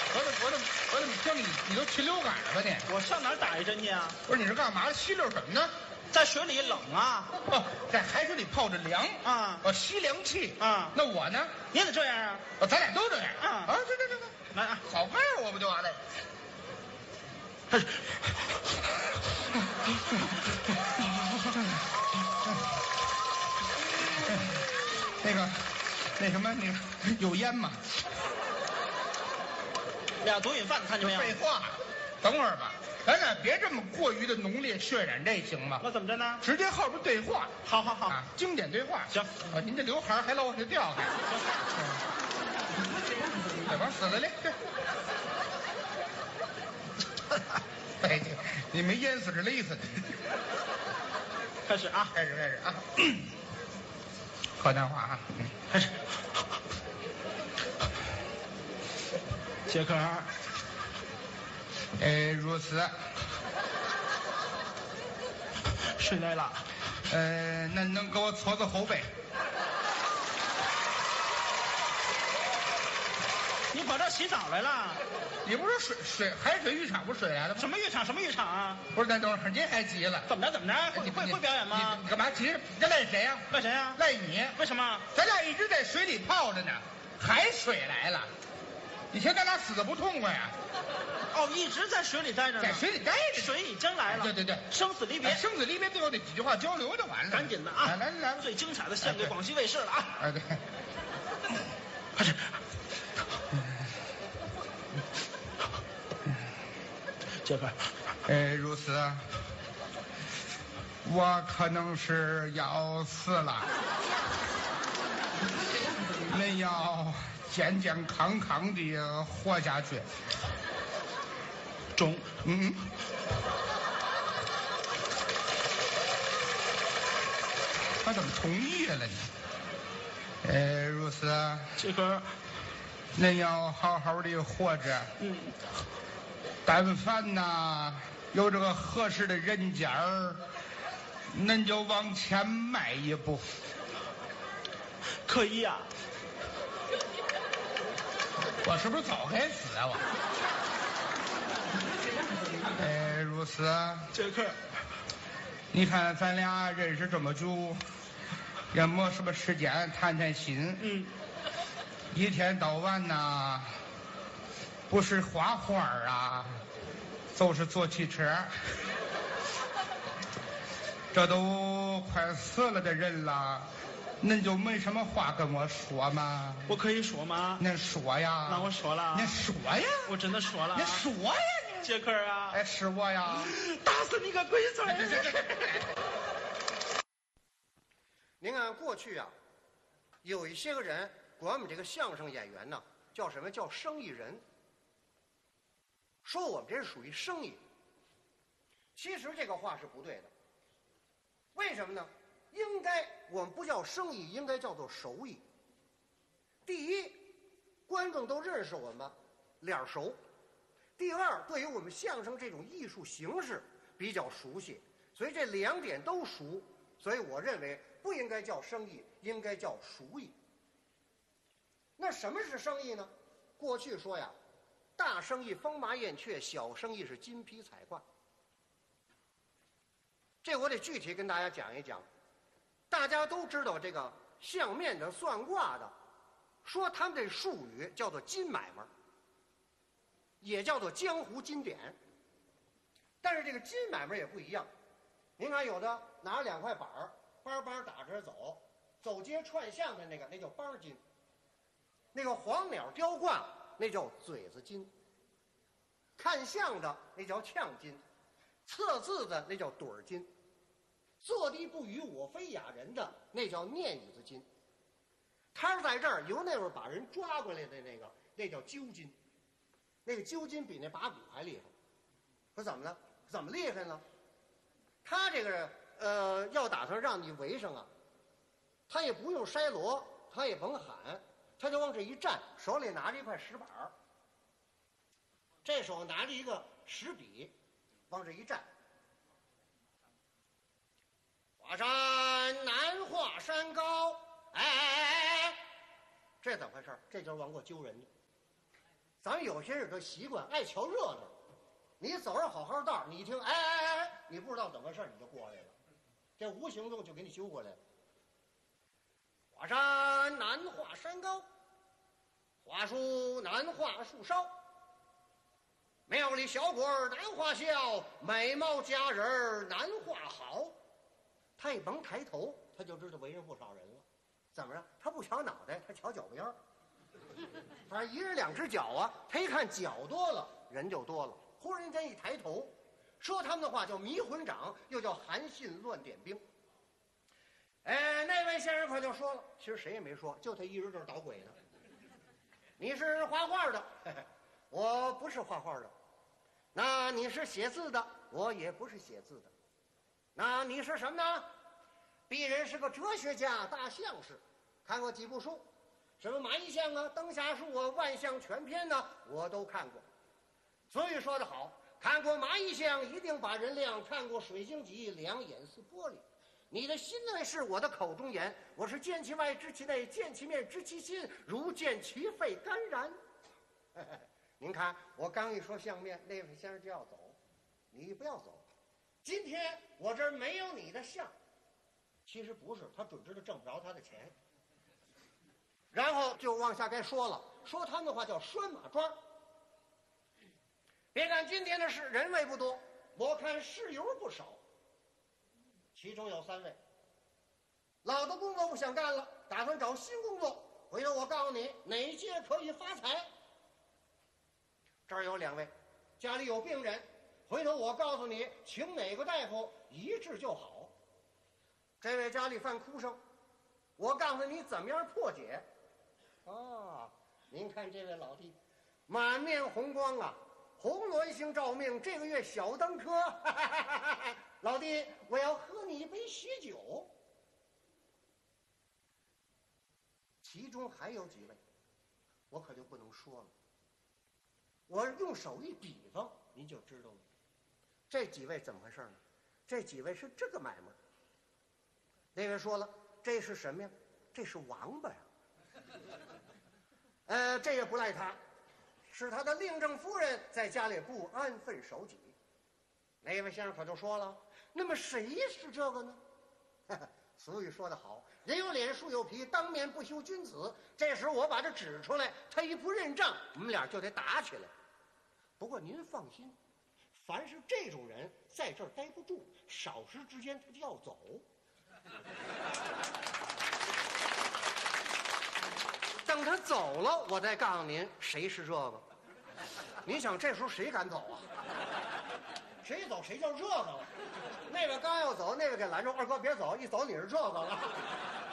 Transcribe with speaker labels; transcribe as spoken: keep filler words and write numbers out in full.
Speaker 1: 我怎我怎我怎么听你你都禽流感了吧你？
Speaker 2: 我上哪儿打一针去啊？
Speaker 1: 不是你是干嘛？吸溜什么呢？
Speaker 2: 在水里冷啊！
Speaker 1: 哦，在海水里泡着凉
Speaker 2: 啊！
Speaker 1: 哦，吸凉气
Speaker 2: 啊！
Speaker 1: 那我呢？
Speaker 2: 你也得这样啊！
Speaker 1: 哦，咱俩都这样
Speaker 2: 啊！
Speaker 1: 啊，对对对对，
Speaker 2: 来啊，
Speaker 1: 好看我不就完了？那个，那什么，那个有烟吗？
Speaker 2: 俩毒瘾贩子看见没有？
Speaker 1: 废话，等会儿吧，咱俩别这么过于的浓烈渲染，这行吗？
Speaker 2: 那怎么着呢？
Speaker 1: 直接后边对话。
Speaker 2: 好好好，
Speaker 1: 啊，经典对话。
Speaker 2: 行
Speaker 1: 啊，您这刘海还老往下掉还。对，往死了嘞！对。哎，你没淹死是勒死的。
Speaker 2: 开始啊！
Speaker 1: 开始开始啊！河南话啊！
Speaker 2: 开始。杰克尔，
Speaker 1: 呃，如此。
Speaker 2: 水来了。
Speaker 1: 呃，那能给我搓搓后背？
Speaker 2: 你跑这儿洗澡来了？
Speaker 1: 你不是水水海水浴场不是水来了吗？
Speaker 2: 什么浴场？什么浴场啊？
Speaker 1: 不是，那等会儿您还急了？
Speaker 2: 怎么着？怎么着？会会会表演吗？
Speaker 1: 你你干嘛急着？这赖谁呀？
Speaker 2: 赖谁呀？
Speaker 1: 赖你。
Speaker 2: 为什么？
Speaker 1: 咱俩一直在水里泡着呢，海水来了，你嫌咱俩死的不痛快呀？
Speaker 2: 哦，一直在水里待着呢。
Speaker 1: 在水里待着。
Speaker 2: 水已经来了。
Speaker 1: 对对对，
Speaker 2: 生死离别。
Speaker 1: 生死离别，最后得几句话交流就完了。
Speaker 2: 赶紧的啊！
Speaker 1: 来来来，
Speaker 2: 最精彩的献给广西卫视了啊！
Speaker 1: 哎对，
Speaker 2: 快点。杰克，
Speaker 1: 呃，如此，我可能是要死了，恁要健健康康的活下去。
Speaker 2: 中，
Speaker 1: 嗯，他怎么同意了呢？呃，如此，
Speaker 2: 杰克，
Speaker 1: 恁要好好的活着。
Speaker 2: 嗯。
Speaker 1: 但凡呐有这个合适的人家儿，恁就往前迈一步。
Speaker 2: 可以呀、啊。
Speaker 1: 我是不是早该死啊我？哎，如此。
Speaker 2: 杰克，
Speaker 1: 你看咱俩认识这么久，也没什么时间谈谈心。
Speaker 2: 嗯。
Speaker 1: 一天到晚呐，不是画画啊，就是坐汽车。这都快死了的人了，恁就没什么话跟我说吗？
Speaker 2: 我可以说吗？
Speaker 1: 恁说呀。
Speaker 2: 那我说了。
Speaker 1: 您说呀。
Speaker 2: 我真的说了。
Speaker 1: 你说呀你。
Speaker 2: 杰克啊。
Speaker 1: 哎，是我呀。
Speaker 2: 打死你个龟孙！
Speaker 3: 您看过去啊，有一些个人管我们这个相声演员呢，叫什么叫生意人，说我们这是属于生意。其实这个话是不对的。为什么呢？应该我们不叫生意，应该叫做手艺。第一，观众都认识我们，脸熟；第二，对于我们相声这种艺术形式比较熟悉，所以这两点都熟。所以我认为不应该叫生意，应该叫熟艺。那什么是生意呢？过去说呀，大生意风马燕雀，小生意是金皮彩挂。这我得具体跟大家讲一讲。大家都知道这个相面的、算卦的，说他们这术语叫做金买卖，也叫做江湖金典。但是这个金买卖也不一样。您看，有的拿着两块板儿，班班打着走，走街串巷的那个，那叫帮金；那个黄鸟雕挂，那叫嘴子金；看相的那叫呛金；测字的那叫盹儿金；坐地不语我非哑人的那叫念语子金。摊儿在这儿，由那会儿把人抓过来的那个，那叫揪金。那个揪金比那把骨还厉害。说怎么了？怎么厉害呢？他这个呃，要打算让你围上啊，他也不用筛锣，他也甭喊，他就往这一站，手里拿着一块石板儿，这手拿着一个石笔，往这一站。华山南，华山高，哎哎哎哎，这怎么回事？这就是往过揪人的。 咱们有些人的习惯爱瞧热闹，你走着好好道，你一听，哎哎哎哎，你不知道怎么回事，你就过来了，这无形中就给你揪过来了。华山难画山高，华树难画树梢，庙里小鬼儿难画笑，美貌佳人儿难画好。他一甭抬头，他就知道为人不少人了。怎么着？他不瞧脑袋，他瞧脚边儿。反正一人两只脚啊，他一看脚多了，人就多了。忽然间一抬头，说他们的话叫迷魂掌，又叫韩信乱点兵。哎，那位先生可就说了，其实谁也没说，就他一人这儿捣鬼呢。你是画画的，嘿嘿，我不是画画的。那你是写字的，我也不是写字的。那你是什么呢？鄙人是个哲学家，大相士，看过几部书，什么《马一相》啊，《灯下书》啊，《万象全篇》呢，我都看过。所以说得好，看过《马一相》一定把人亮，看过《水晶集》两眼似玻璃。你的心内是我的口中言，我是见其外知其内，见其面知其心，如见其肺肝然。您看，我刚一说相面，那位先生就要走，你不要走。今天我这儿没有你的相，其实不是，他准知道挣不着他的钱。然后就往下该说了，说他们的话叫拴马桩。别看今天的事人位不多，我看事由不少。其中有三位，老的工作不想干了，打算找新工作。回头我告诉你哪一届可以发财。这儿有两位，家里有病人，回头我告诉你，请哪个大夫一治就好。这位家里犯哭声，我告诉你怎么样破解。啊，您看这位老弟，满面红光啊，红鸾星照命，这个月小登科。老弟，我要喝你一杯喜酒。其中还有几位，我可就不能说了。我用手一比方，您就知道了。这几位怎么回事呢？这几位是这个买卖。那位说了，这是什么呀？这是王八呀。呃，这也不赖他，是他的令正夫人在家里不安分守己。那位先生可就说了，那么谁是这个呢？俗语说得好，人有脸树有皮，当面不修君子。这时我把这指出来，他一不认账，我们俩就得打起来。不过您放心，凡是这种人在这儿待不住，少时之间他就要走。等他走了，我再告诉您谁是这个。您想这时候谁敢走啊？谁走谁叫这个了。那位刚要走，那位给拦住，二哥别走，一走你是这个了。